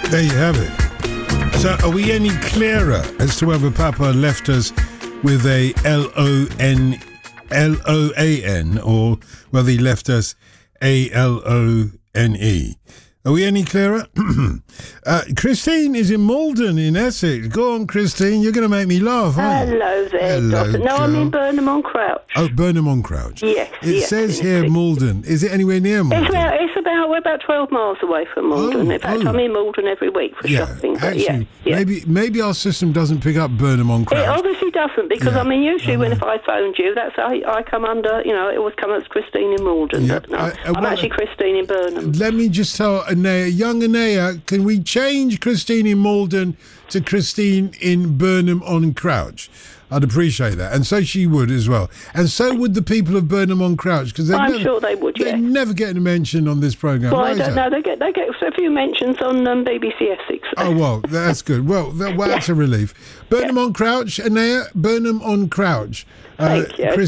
There you have it. So are we any clearer as to whether Papa left us with a L-O-A-N or whether he left us A-L-O-N-E? Are we any clearer? Christine is in Malden in Essex. Go on, Christine. You're going to make me laugh, aren't you? Hello there, Hello, Doctor. No, girl. I'm in Burnham on Crouch. Oh, Burnham on Crouch. Yes. It says here Malden. Is it anywhere near Malden? We're about 12 miles away from Malden. In fact, I'm in Malden every week for shopping. But Actually, maybe our system doesn't pick up Burnham on Crouch. It obviously doesn't, because I mean, usually if I phoned you, that's I come under. You know, it always comes as Christine in Malden. Yeah, But no, I'm actually Christine in Burnham. Let me just tell Anaya, young Anaya, can we change Christine in Malden to Christine in Burnham on Crouch? I'd appreciate that. And so she would as well. And so would the people of Burnham on Crouch. Because I'm sure they would, They're never getting a mention on this programme. Well, I don't know. They get a few mentions on BBC Essex. Oh, well, that's good. Well, that's a relief. Burnham on Crouch, Anaya, Burnham on Crouch. Thank you.